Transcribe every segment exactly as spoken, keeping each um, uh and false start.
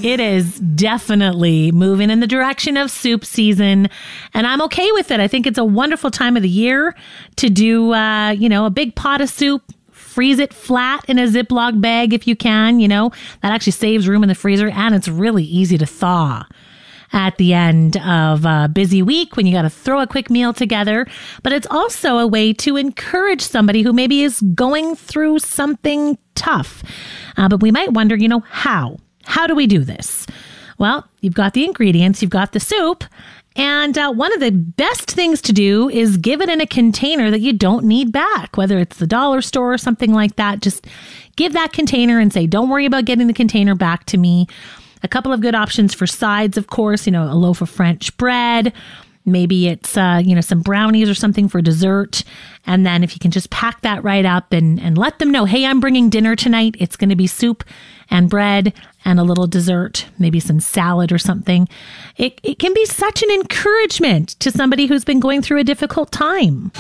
It is definitely moving in the direction of soup season, and I'm okay with it. I think it's a wonderful time of the year to do, uh, you know, a big pot of soup. Freeze it flat in a Ziploc bag if you can, you know. That actually saves room in the freezer, and it's really easy to thaw at the end of a busy week when you got to throw a quick meal together. But it's also a way to encourage somebody who maybe is going through something tough. Uh, but we might wonder, you know, how? How do we do this? Well, you've got the ingredients, you've got the soup, and uh, one of the best things to do is give it in a container that you don't need back, whether it's the dollar store or something like that. Just give that container and say, don't worry about getting the container back to me. A couple of good options for sides, of course, you know, a loaf of French bread. Maybe it's, uh, you know, some brownies or something for dessert. And then if you can just pack that right up and, and let them know, hey, I'm bringing dinner tonight. It's going to be soup and bread and a little dessert, maybe some salad or something. It, it can be such an encouragement to somebody who's been going through a difficult time.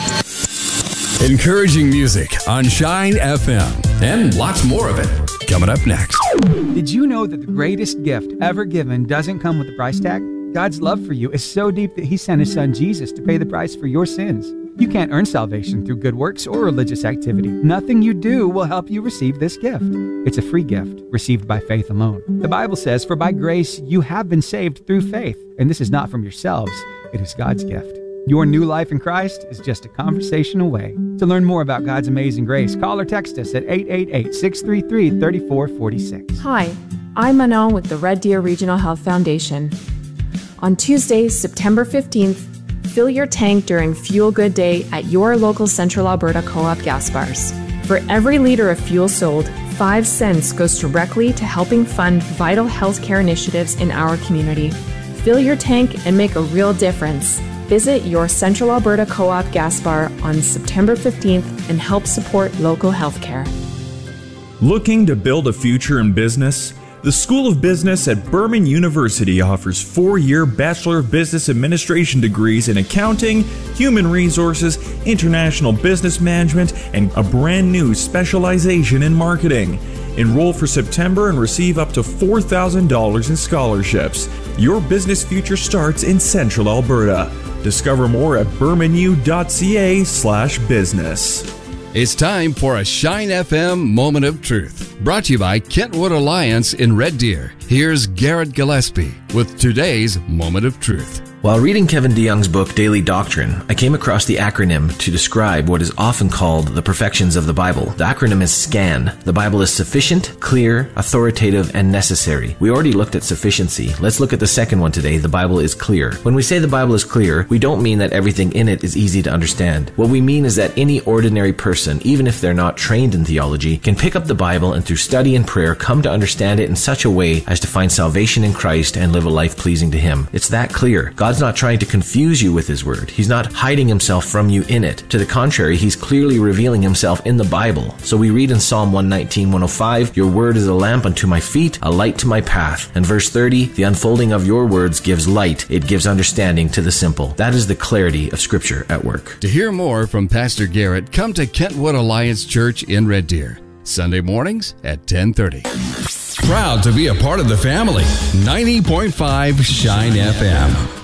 Encouraging music on Shine F M, and lots more of it coming up next. Did you know that the greatest gift ever given doesn't come with a price tag? God's love for you is so deep that he sent his son Jesus to pay the price for your sins. You can't earn salvation through good works or religious activity. Nothing you do will help you receive this gift. It's a free gift received by faith alone. The Bible says, "For by grace you have been saved through faith, and this is not from yourselves, it is God's gift." Your new life in Christ is just a conversation away. To learn more about God's amazing grace, call or text us at eight eight eight, six three three, three four four six. Hi, I'm Manon with the Red Deer Regional Health Foundation. On Tuesday, September fifteenth, fill your tank during Fuel Good Day at your local Central Alberta Co-op gas bars. For every liter of fuel sold, five cents goes directly to helping fund vital healthcare initiatives in our community. Fill your tank and make a real difference. Visit your Central Alberta Co-op gas bar on September fifteenth and help support local healthcare. Looking to build a future in business? The School of Business at Burman University offers four-year Bachelor of Business Administration degrees in accounting, human resources, international business management, and a brand new specialization in marketing. Enroll for September and receive up to four thousand dollars in scholarships. Your business future starts in Central Alberta. Discover more at burmanu.ca slash business. It's time for a Shine F M Moment of Truth, brought to you by Kentwood Alliance in Red Deer. Here's Garrett Gillespie with today's Moment of Truth. While reading Kevin DeYoung's book, Daily Doctrine, I came across the acronym to describe what is often called the perfections of the Bible. The acronym is SCAN. The Bible is sufficient, clear, authoritative, and necessary. We already looked at sufficiency. Let's look at the second one today. The Bible is clear. When we say the Bible is clear, we don't mean that everything in it is easy to understand. What we mean is that any ordinary person, even if they're not trained in theology, can pick up the Bible and through study and prayer come to understand it in such a way as to find salvation in Christ and live a life pleasing to Him. It's that clear. God's not trying to confuse you with His Word. He's not hiding Himself from you in it. To the contrary, He's clearly revealing Himself in the Bible. So we read in Psalm one nineteen, one oh five, "Your word is a lamp unto my feet, a light to my path." And verse thirty, "The unfolding of your words gives light. It gives understanding to the simple." That is the clarity of Scripture at work. To hear more from Pastor Garrett, come to Kentwood Alliance Church in Red Deer, Sunday mornings at ten thirty. Proud to be a part of the family. ninety point five Shine F M.